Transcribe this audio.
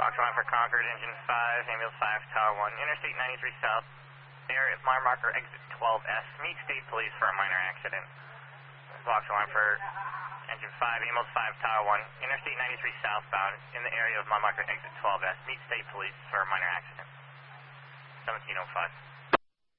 Fox 1 for Concord, engine 5, ambulance 5, Tower 1, Interstate 93 South. There is mile marker exit 12S. Meet state police for a minor accident. Fox 1 for engine 5, ambulance 5, Tower 1, Interstate 93 southbound in the area of mile marker exit 12S. Meet state police for a minor accident. 1705.